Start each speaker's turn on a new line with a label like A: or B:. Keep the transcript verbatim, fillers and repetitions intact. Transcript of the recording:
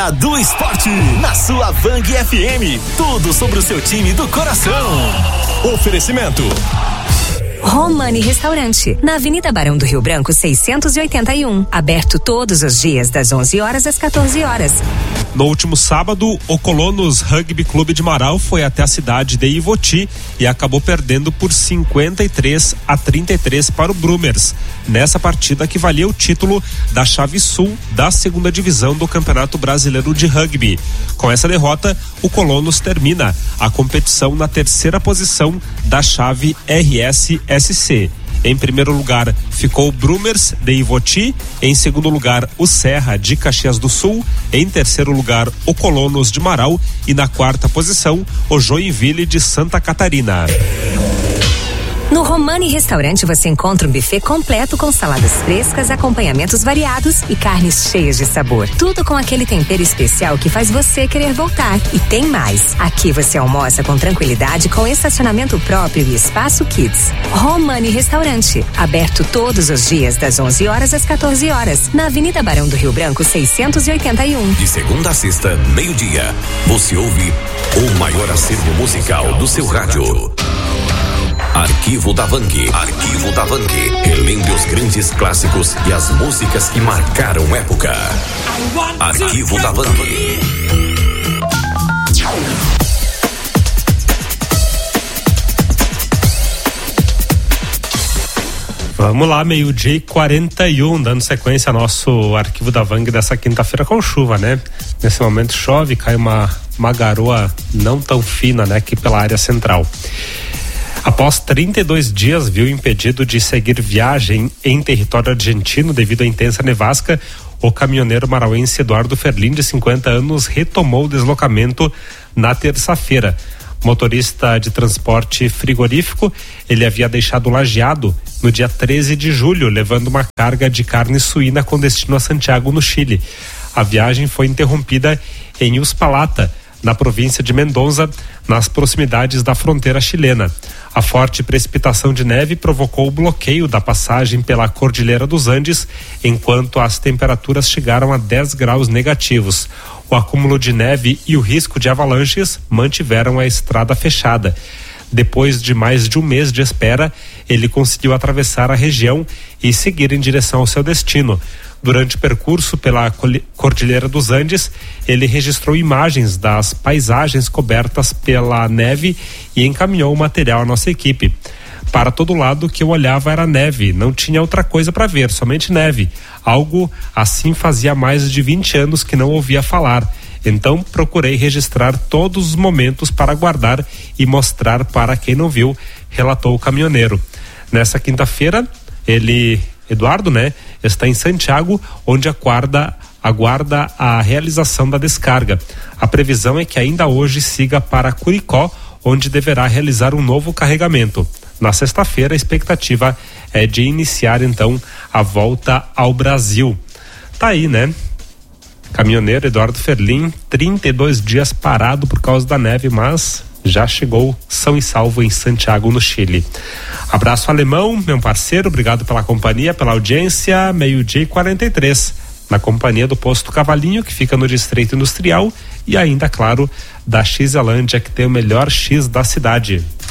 A: hora do esporte. Na sua Vang F M. Tudo sobre o seu time do coração. Oferecimento.
B: Romani Restaurante, na Avenida Barão do Rio Branco, seiscentos e oitenta e um. Aberto todos os dias, das onze horas às quatorze horas.
C: No último sábado, o Colonos Rugby Clube de Marau foi até a cidade de Ivoti e acabou perdendo por cinquenta e três a trinta e três para o Brumers, nessa partida que valia o título da chave sul da segunda divisão do Campeonato Brasileiro de Rugby. Com essa derrota, o Colonos termina a competição na terceira posição da chave R S S C. Em primeiro lugar ficou o Brumers de Ivoti, em segundo lugar o Serra de Caxias do Sul, em terceiro lugar o Colonos de Marau e na quarta posição o Joinville de Santa Catarina.
B: No Romani Restaurante você encontra um buffet completo com saladas frescas, acompanhamentos variados e carnes cheias de sabor. Tudo com aquele tempero especial que faz você querer voltar. E tem mais. Aqui você almoça com tranquilidade, com estacionamento próprio e espaço kids. Romani Restaurante, aberto todos os dias das onze horas às quatorze horas, na Avenida Barão do Rio Branco, seiscentos e oitenta e um.
A: De segunda a sexta, meio-dia, você ouve o maior acervo musical do seu rádio. Arquivo da Vang. Arquivo da Vang. Relembre os grandes clássicos e as músicas que marcaram época. Arquivo da Vang.
C: Vamos lá, meio-dia e quarenta e um, dando sequência ao nosso Arquivo da Vang dessa quinta-feira com chuva, né? Nesse momento chove, cai uma, uma garoa não tão fina, né? Aqui pela área central. Após trinta e dois dias, viu impedido de seguir viagem em território argentino devido à intensa nevasca, o caminhoneiro marauense Eduardo Ferlin, de cinquenta anos, retomou o deslocamento na terça-feira. Motorista de transporte frigorífico, ele havia deixado Lajeado no dia treze de julho, levando uma carga de carne suína com destino a Santiago, no Chile. A viagem foi interrompida em Uspallata, na província de Mendoza, nas proximidades da fronteira chilena. A forte precipitação de neve provocou o bloqueio da passagem pela Cordilheira dos Andes, enquanto as temperaturas chegaram a dez graus negativos. O acúmulo de neve e o risco de avalanches mantiveram a estrada fechada. Depois de mais de um mês de espera, ele conseguiu atravessar a região e seguir em direção ao seu destino. Durante o percurso pela Cordilheira dos Andes, ele registrou imagens das paisagens cobertas pela neve e encaminhou o material à nossa equipe. Para todo lado que eu olhava era neve, não tinha outra coisa para ver, somente neve. Algo assim fazia mais de vinte anos que não ouvia falar. Então procurei registrar todos os momentos para guardar e mostrar para quem não viu, relatou o caminhoneiro. Nessa quinta-feira, ele... Eduardo, né, está em Santiago, onde aguarda, aguarda a realização da descarga. A previsão é que ainda hoje siga para Curicó, onde deverá realizar um novo carregamento. Na sexta-feira, a expectativa é de iniciar, então, a volta ao Brasil. Tá aí, né? Caminhoneiro Eduardo Ferlin, trinta e dois dias parado por causa da neve, mas já chegou são e salvo em Santiago, no Chile. Abraço, Alemão, meu parceiro, obrigado pela companhia, pela audiência. Meio-dia e quarenta e três, na companhia do Posto Cavalinho, que fica no Distrito Industrial, e ainda, claro, da Xelândia, que tem o melhor X da cidade.